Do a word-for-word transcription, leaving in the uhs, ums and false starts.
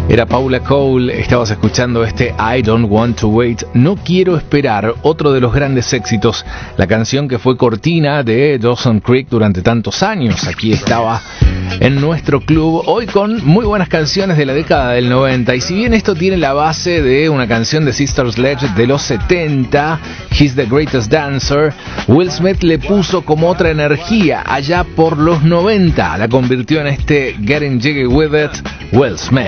Era Paula Cole, estabas escuchando este I Don't Want to Wait, No Quiero Esperar, otro de los grandes éxitos, la canción que fue cortina de Dawson Creek durante tantos años. Aquí estaba en nuestro club, hoy con muy buenas canciones de la década del noventa, y si bien esto tiene la base de una canción de Sister Sledge de los setenta, He's the Greatest Dancer, Will Smith le puso como otra energía allá por los noventa, la convirtió en este Getting Jiggy With It, Will Smith.